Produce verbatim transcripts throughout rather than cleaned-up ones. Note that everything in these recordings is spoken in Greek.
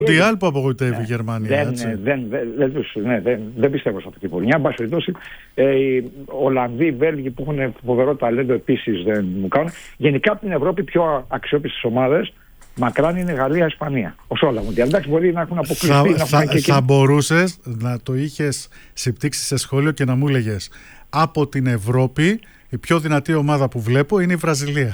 Μουντιάλ που απογοητεύει ναι, η Γερμανία. Δεν, έτσι. δεν, δεν, δεν, ναι, δεν, δεν πιστεύω σε αυτή την πορεία. Εν πάση περιπτώσει, ε, οι Ολλανδοί, οι Βέλγοι που έχουν φοβερό ταλέντο επίσης δεν μου κάνουν. Γενικά από την Ευρώπη πιο αξιόπιστες ομάδες μακράν είναι Γαλλία-Ισπανία. Ως όλα Μουντιάλ. Εντάξει, μπορεί να έχουν αποκλειστεί. Θα, να θα, και θα μπορούσες να το είχες συμπτύξει σε σχόλιο και να μου έλεγες από την Ευρώπη η πιο δυνατή ομάδα που βλέπω είναι η Βραζιλία.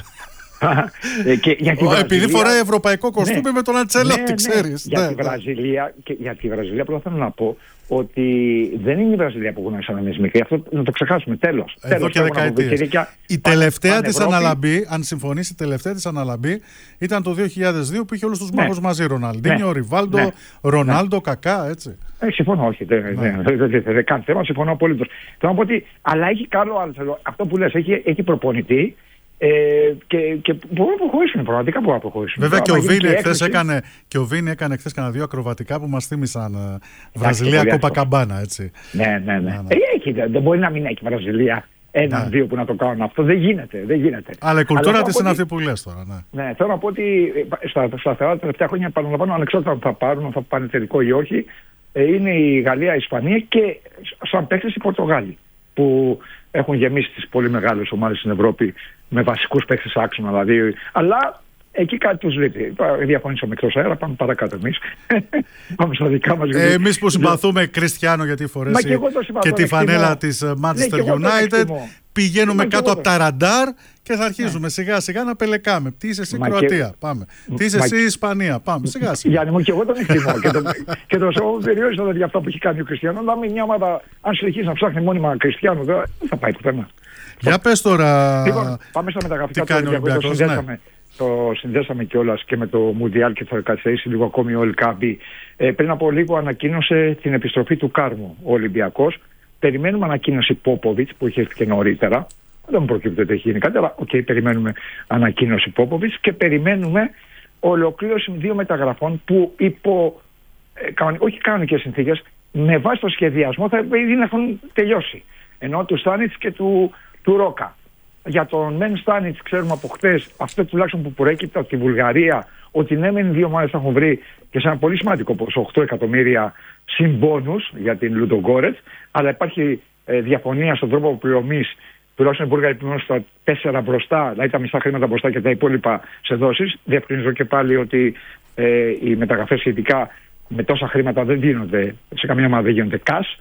και για τη Ο, Βραζιλία, επειδή φοράει ευρωπαϊκό κοστούμι ναι, με τον Αντσελότη, ναι, ξέρεις. Ναι, για, ναι, τη Βραζιλία, και για τη Βραζιλία πρώτα θέλω να πω ότι δεν είναι η Βραζιλία που γνώρισαμε εμείς μικροί. Αυτό να το ξεχάσουμε. Τέλος. Εδώ Τέλος, και δεκαετίες. Η τελευταία της αναλαμπή, αν συμφωνήσει, η τελευταία της αναλαμπή ήταν το δύο χιλιάδες δύο που είχε όλους τους ναι. μάγους μαζί. Ροναλντίνιο, ναι. Ριβάλντο, ναι. Ρονάλντο, ναι. Κακά, έτσι. Ε, συμφωνώ, όχι. Δεν ναι. κάνει θέμα, συμφωνώ απολύτως. Θέλω να πω ότι, αλλά έχει καλό αυτό που λες, έχει, έχει προπονητή. Ε, και, και μπορούν να προχωρήσουν, πραγματικά μπορούν να προχωρήσουν. Βέβαια και ο, Βίνι χθες έκανε, και ο Βίνι έκανε χθες κανένα δύο ακροβατικά που μας θύμισαν uh, Βραζιλία Κοπακαμπάνα, έτσι. Ναι, ναι, ναι. ναι, ναι. Ε, έχει, δεν μπορεί να μην έχει Βραζιλία έναν-δύο ναι. που να το κάνουν αυτό. Δεν γίνεται, δεν γίνεται. Αλλά η κουλτούρα της είναι αυτή που λες τώρα. Ναι, ναι θέλω να πω ότι στα, στα τα τελευταία χρόνια, επαναλαμβάνω, ανεξάρτητα αν θα πάρουν, αν θα πάνε τελικό ή όχι, είναι η Γαλλία, η Ισπανία και σαν παίκτες οι Πορτογάλοι, που έχουν γεμίσει τις πολύ μεγάλες ομάδες στην Ευρώπη με βασικούς παίκτες άξονα δηλαδή. Αλλά εκεί κάτι τους λείπει. Διαφωνήσω με εκτός αέρα, πάμε παρακάτω εμείς. Πάμε στα δικά μας. Ε, εμείς που συμπαθούμε Κριστιάνο γιατί φορέσει και, και τη φανέλα της Manchester ναι, United, πηγαίνουμε Μα κάτω από τα ραντάρ και θα αρχίζουμε ναι. σιγά σιγά να πελεκάμε. Τι είσαι εσύ Κροατία, και... πάμε. Τι είσαι Μα... εσύ Ισπανία, πάμε. Σιγά σιγά. Γιάννη μου, και εγώ τον εκτιμώ. και το, και το σώμα περιόρισα για αυτό που έχει κάνει ο Κριστιάνο. Να μην μια ομάδα, αν συνεχίσει να ψάχνει μόνιμα Κριστιάνο, δεν θα πάει πουθενά. Για πες τώρα. Λοιπόν, πάμε στα μεταγραφικά του Ολυμπιακού. Το συνδέσαμε, το συνδέσαμε κιόλας και με το Μουντιάλ και θα καθυστερήσει λίγο ακόμη ο Ελκάμπη. Ε, πριν από λίγο ανακοίνωσε την επιστροφή του Κάρμου ο Ολυμπιακός. Περιμένουμε ανακοίνωση Πόποβιτς που είχε έρθει και νωρίτερα. Δεν μου προκύπτει ότι έχει γίνει κάτι, αλλά οκ, okay, περιμένουμε ανακοίνωση Πόποβιτς και περιμένουμε ολοκλήρωση δύο μεταγραφών που υπό ε, κανονι, όχι κανονικές συνθήκες, με βάση το σχεδιασμό θα ήδη να έχουν τελειώσει. Ενώ του Στάνιτς και του, του Ρόκα. Για τον Μεν Στάνιτς ξέρουμε από χτες, αυτό τουλάχιστον που προέκυπτε από τη Βουλγαρία, ότι ναι, μεν δύο ομάδες θα έχουν βρει και σε ένα πολύ σημαντικό ποσό οκτώ εκατομμύρια συμπόνους για την Λουντογκόρετς, αλλά υπάρχει ε, διαφωνία στον τρόπο πληρωμής. Τουλάχιστον οι Βούλγαροι πληρώνουν στα τέσσερα μπροστά, δηλαδή τα μισά χρήματα μπροστά και τα υπόλοιπα σε δόσεις. Διευκρινίζω και πάλι ότι ε, οι μεταγραφές σχετικά με τόσα χρήματα δεν δίνονται, σε καμία ομάδα δεν γίνονται cash.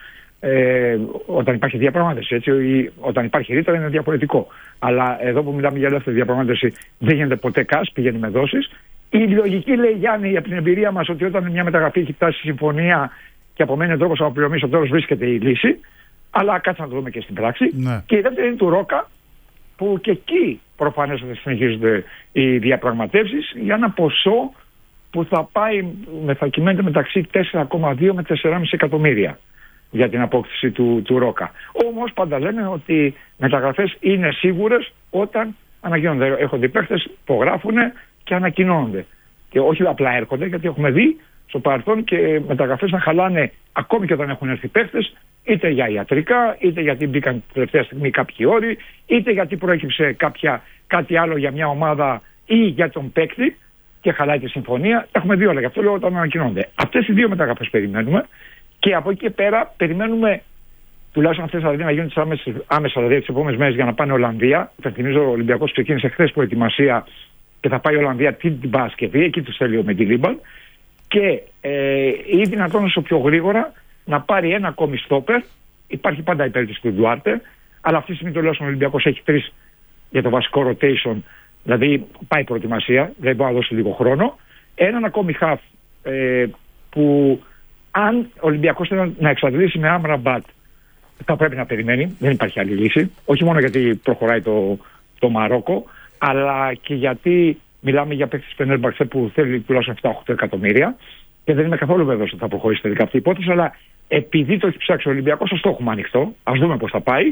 Ε, όταν υπάρχει διαπραγμάτευση, έτσι, ή, όταν υπάρχει ρήτρα είναι διαφορετικό. Αλλά εδώ που μιλάμε για ελεύθερη διαπραγμάτευση δεν γίνεται ποτέ cash, πηγαίνει με δόσεις. Η λογική λέει, Γιάννη, από την εμπειρία μας, ότι όταν μια μεταγραφή έχει φτάσει στη συμφωνία και απομένει ο τρόπος αποπληρωμής, στο τέλος βρίσκεται η λύση. Αλλά κάτσε να το δούμε και στην πράξη. Ναι. Και η δεύτερη είναι του Ρόκα, που και εκεί προφανώς θα συνεχίζονται οι διαπραγματεύσεις για ένα ποσό που θα πάει, θα κυμαίνεται μεταξύ τέσσερα κόμμα δύο με τέσσερα κόμμα πέντε εκατομμύρια για την απόκτηση του, του Ρόκα. Όμως πάντα λένε ότι μεταγραφές είναι σίγουρες όταν ανακοινώνονται. Έρχονται οι παίκτες, υπογράφουν και ανακοινώνονται. Και όχι απλά έρχονται, γιατί έχουμε δει στο παρελθόν και μεταγραφές να χαλάνε ακόμη και όταν έχουν έρθει παίκτες, είτε για ιατρικά, είτε γιατί μπήκαν τελευταία στιγμή κάποιοι όροι, είτε γιατί προέκυψε κάποια, κάτι άλλο για μια ομάδα ή για τον παίκτη και χαλάει τη συμφωνία. Έχουμε δει όλα, γι' αυτό λέω όταν ανακοινώνονται. Αυτές οι δύο μεταγραφές περιμένουμε και από εκεί και πέρα περιμένουμε τουλάχιστον αυτές δηλαδή να γίνουν άμεσα, άμεσα δηλαδή τις επόμενες μέρες για να πάνε Ολλανδία. Θα θυμίζω ο Ολυμπιακός ξεκίνησε χθες προετοιμασία και θα πάει η Ολλανδία την Παρασκευή, εκεί τους θέλει ο Μεντιλίμπαν. Και ε, ή δυνατόν όσο πιο γρήγορα να πάρει ένα ακόμη στόπερ. Υπάρχει πάντα η περίπτωση του Ντουάρτε, αλλά αυτή τη στιγμή τουλάχιστον ο Ολυμπιακός έχει τρεις για το βασικό rotation, δηλαδή πάει προετοιμασία, δεν μπορεί να δώσει λίγο χρόνο. Έναν ακόμη χαφ ε, που αν ο Ολυμπιακός θέλει να εξαντλήσει με Άμραμπατ θα πρέπει να περιμένει, δεν υπάρχει άλλη λύση. Όχι μόνο γιατί προχωράει το, το Μαρόκο, αλλά και γιατί μιλάμε για παίκτης Φενέρμπαξε που θέλει τουλάχιστον επτά με οκτώ εκατομμύρια και δεν είμαι καθόλου βέβαιος ότι θα προχωρήσει τελικά αυτή η υπόθεση, αλλά επειδή το έχει ψάξει ο Ολυμπιακός, ας το έχουμε ανοιχτό, ας δούμε πώς θα πάει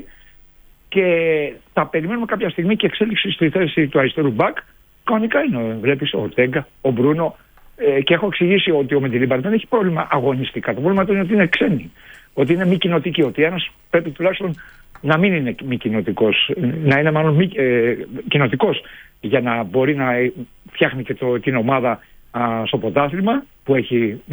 και θα περιμένουμε κάποια στιγμή και εξέλιξη στη θέση του αριστερού μπακ. Κανονικά είναι, βλέπεις, ο Ορτέγκα, ο Μπρούνο ε, και έχω εξηγήσει ότι ο Μεντιλίμπαρ δεν έχει πρόβλημα αγωνιστικά. Το πρόβλημα του είναι ότι είναι ξένοι, ότι είναι μη κοινοτικοί, ότι ένας πρέπει τουλάχιστον να μην είναι μη κοινοτικός, να είναι μάλλον μη, ε, κοινοτικός για να μπορεί να φτιάχνει και το, την ομάδα α, στο πρωτάθλημα που έχει